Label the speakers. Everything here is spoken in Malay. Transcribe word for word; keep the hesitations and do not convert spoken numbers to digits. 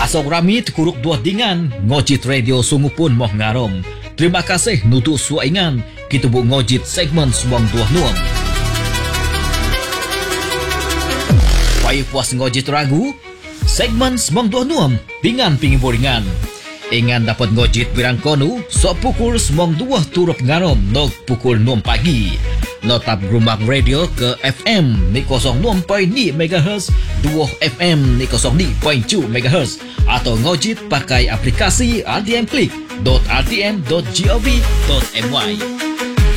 Speaker 1: Asok rami terkuruk dua dingan, ngojit radio sungu pun moh ngarom. Terima kasih nutu suaingan, kita bu ngojit segmen suang dua nuam. Payah puas ngojit ragu, segmen suang dua nuam, dingan pingi boringan. Ingan dapat ngojit birang konu, sok pukul semong dua turut ngarom, nok pukul enam pagi. Notap rumah radio ke F M ni kosong enam perpuluhan lima megahertz, dua F M ni kosong lima perpuluhan dua megahertz, atau ngojit pakai aplikasi R T M Click dot r t m dot gov dot my.